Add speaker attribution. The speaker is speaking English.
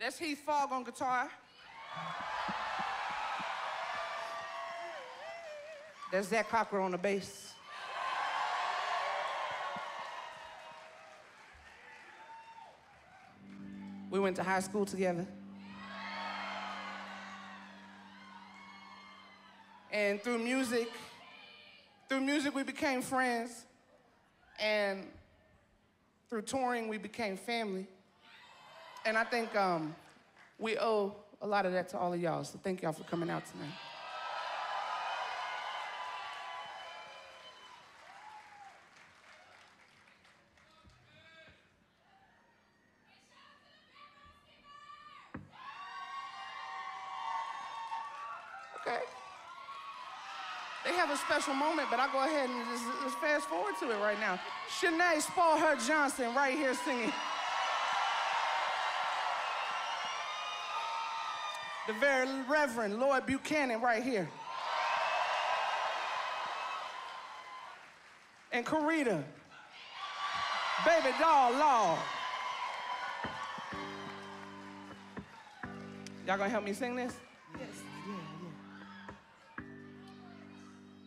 Speaker 1: That's Heath Fogg on guitar. That's Zach Cocker on the bass. We went to high school together. And through music we became friends. And through touring, we became family. And I think we owe a lot of that to all of y'all, so thank y'all for coming out tonight. Okay. They have a special moment, but I'll go ahead and just fast forward to it right now. Shanae Spallhurt Johnson right here singing. The very Reverend Lloyd Buchanan right here. And Corita, Baby Doll Law. Y'all gonna help me sing this?